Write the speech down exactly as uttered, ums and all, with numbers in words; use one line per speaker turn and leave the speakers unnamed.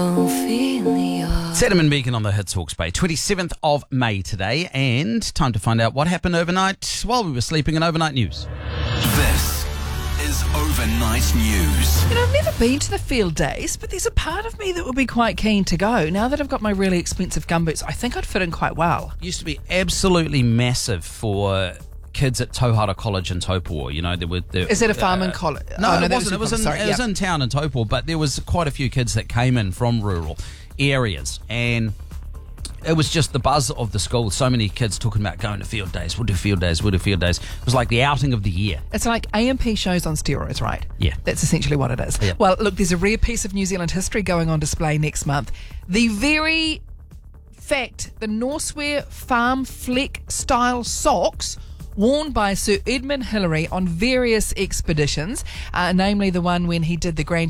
Sediment Beacon on the Hits Hawke's Bay, twenty-seventh of May today, and time to find out what happened overnight while we were sleeping in overnight news.
This is Overnight News.
You know, I've never been to the field days, but there's a part of me that would be quite keen to go. Now that I've got my really expensive gumboots, I think I'd fit in quite well.
Used to be absolutely massive for kids at Tauhara College in Taupo. You know, there were... There,
Is it a farming
uh,
college?
No,
oh, no
it wasn't. It was, in,
Sorry,
it was
yeah.
in town in Taupo, but there was quite a few kids that came in from rural areas, and it was just the buzz of the school. So many kids talking about going to field days. We'll do field days. We'll do field days. It was like the outing of the year.
It's like A M P shows on steroids, right?
Yeah.
That's essentially what it is.
Yeah.
Well, look, there's a rare piece of New Zealand history going on display next month. The very fact the Norsewear Farm Fleck style socks worn by Sir Edmund Hillary on various expeditions, uh, namely the one when he did the Grand